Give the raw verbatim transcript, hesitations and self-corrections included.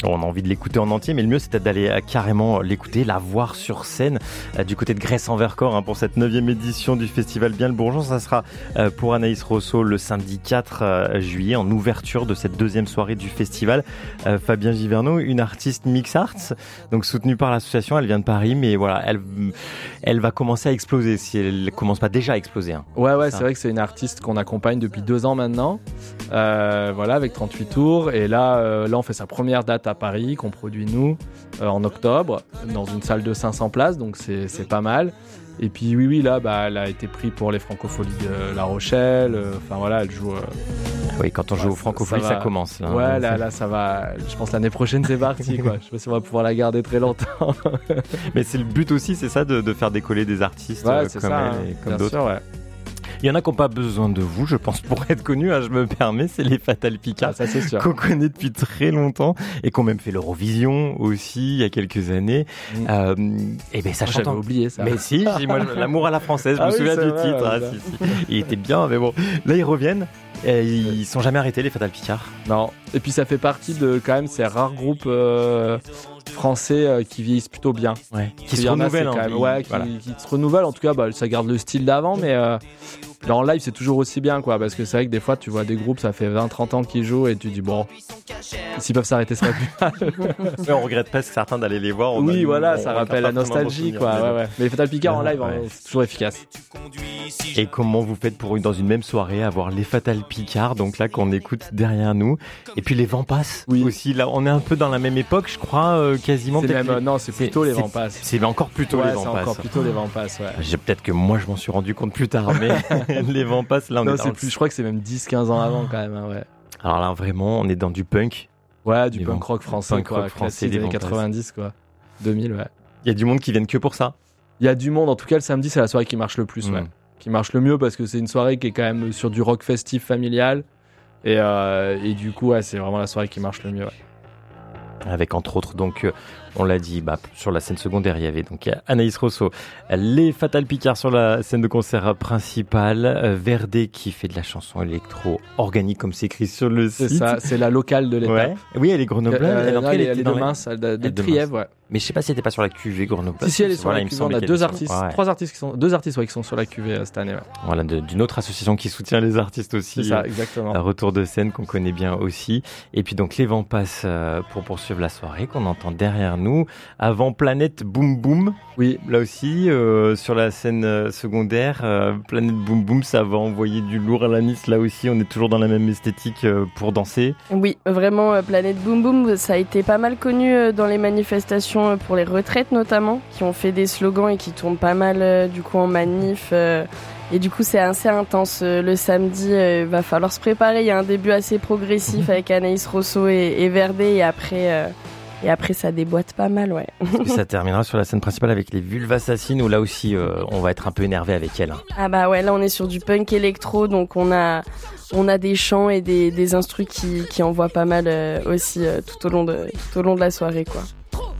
On a envie de l'écouter en entier, mais le mieux c'est peut-être d'aller euh, carrément l'écouter, la voir sur scène euh, du côté de Gresse-en-Vercors hein, pour cette neuvième édition du festival Bien le Bourgeon. Ça sera euh, pour Anaïs Rosso le samedi quatre euh, juillet en ouverture de cette deuxième soirée du festival. Euh, Fabien Giverneau, une artiste Mix Arts, donc soutenue par l'association, elle vient de Paris, mais voilà, elle, elle va commencer à exploser si elle commence pas déjà à exploser. Hein. Ouais, ouais, c'est vrai que c'est une artiste qu'on accompagne depuis deux ans maintenant, euh, voilà, avec trente-huit tours. Et là, euh, là, on fait sa première date à Paris, qu'on produit nous, euh, en octobre, dans une salle de cinq cents places, donc c'est, c'est pas mal. Et puis oui, oui, là, bah, elle a été prise pour les Francopholies de La Rochelle. Enfin euh, voilà, elle joue. Euh, oui, quand on joue ouais, aux Francopholies, ça, ça commence. Là, ouais, hein, là, là, ça va. Je pense l'année prochaine, c'est parti, quoi. Je sais pas si on va pouvoir la garder très longtemps. Mais c'est le but aussi, c'est ça, de, de faire décoller des artistes ouais, euh, c'est comme ça, elle hein, et comme bien d'autres. Sûr, ouais. Il y en a qui n'ont pas besoin de vous, je pense, pour être connus, hein, je me permets, c'est les Fatal Picard, ah, ça, c'est sûr. qu'on connaît depuis très longtemps et qui ont même fait l'Eurovision aussi il y a quelques années. Mmh. Euh, et ben ça moi, chante. J'avais oublié ça. Mais si, moi, l'amour à la française, je ah me oui, souviens du vrai, titre. Ouais, ah, si, si. Il était bien, mais bon. Là, ils reviennent. Et ils sont jamais arrêtés, les Fatal Picard. Non. Et puis ça fait partie de quand même ces rares groupes euh, français euh, qui vieillissent plutôt bien. Ouais. Qui se renouvellent. Quand même, ouais, qui, voilà. qui se renouvellent. En tout cas, bah, ça garde le style d'avant, mais euh, là, en live, c'est toujours aussi bien, quoi. Parce que c'est vrai que des fois, tu vois des groupes, ça fait vingt trente ans qu'ils jouent et tu dis bon, s'ils peuvent s'arrêter, ça va plus. Mais on regrette presque certains d'aller les voir. Oui, a, voilà, on, ça on rappelle la nostalgie, quoi. Ouais, ouais. Mais les Fatal Picard ouais, en live, ouais. hein, c'est toujours efficace. Et comment vous faites pour, dans une même soirée, avoir les Fatal Picard, donc là, qu'on écoute derrière nous, et puis les Vents Passent oui. aussi. Là, on est un peu dans la même époque, je crois, euh, quasiment. C'est même, les... Non, c'est plutôt c'est, les Vents Passent. C'est encore plutôt ouais, les Vents Passent. c'est encore plutôt les Vents Passent, ouais. J'ai, peut-être que moi, je m'en suis rendu compte plus tard, mais les Vents Passent, là, on non, est c'est dans plus, le... Je crois que c'est même dix quinze ans avant, quand même, hein, ouais. Alors là, vraiment, on est dans du punk. Ouais, du punk rock français, punk quoi, rock français des années quatre-vingt-dix, quoi. deux mille, ouais. Il y a du monde qui viennent que pour ça. Il y a du monde, en tout cas, le samedi, c'est la soirée qui marche le plus, mmh. ouais. Qui marche le mieux parce que c'est une soirée qui est quand même sur du rock festif familial. Et, euh, et du coup, ouais, c'est vraiment la soirée qui marche le mieux, ouais. Avec entre autres, donc, euh, on l'a dit, bah, sur la scène secondaire, il y avait donc Anaïs Rosso, les Fatal Picard sur la scène de concert principale, euh, Verdé qui fait de la chanson électro organique comme c'est écrit sur le c'est site. C'est ça, c'est la locale de l'étape. Ouais. Oui, elle est grenobloise. Euh, elle, non, elle, elle est de les... Mince, elle est de, de Trièvre, ouais. Mais je sais pas si elle était pas sur la cuvée grenobloise. Si, si, elle est sur voilà, la cuvée. On a deux artistes, ouais. trois artistes qui sont, deux artistes, ouais, qui sont sur la cuvée euh, cette année, ouais. Voilà, de, d'une autre association qui soutient les artistes aussi. C'est ça, exactement. Un retour de scène qu'on connaît bien aussi. Et puis donc, les Vents Passent euh, pour poursuivre la soirée qu'on entend derrière nous. Avant Planète Boom Boom. Oui. Là aussi, euh, sur la scène euh, secondaire, euh, Planète Boom Boom, ça va envoyer du lourd à la Nice. Là aussi, on est toujours dans la même esthétique euh, pour danser. Oui, vraiment, euh, Planète Boom Boom, ça a été pas mal connu euh, dans les manifestations euh, pour les retraites notamment, qui ont fait des slogans et qui tournent pas mal euh, du coup en manif. Euh, et du coup, c'est assez intense. Euh, le samedi, il euh, va falloir se préparer. Il y a un début assez progressif avec Anaïs Rosso et, et Verdé, et après... Euh, Et après, ça déboîte pas mal, ouais. Et ça terminera sur la scène principale avec les Vulvassassines, où là aussi, euh, on va être un peu énervé avec elle. Hein. Ah bah ouais, là, on est sur du punk électro, donc on a, on a des chants et des, des instrus qui, qui envoient pas mal euh, aussi euh, tout au long de, tout au long de la soirée, quoi.